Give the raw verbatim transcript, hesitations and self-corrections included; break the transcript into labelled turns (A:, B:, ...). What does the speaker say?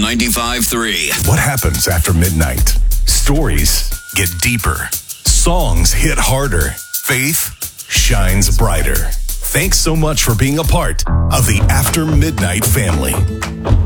A: ninety-five point three.
B: What happens after midnight? Stories get deeper. Songs hit harder. Faith shines brighter. Thanks so much for being a part of the After Midnight family.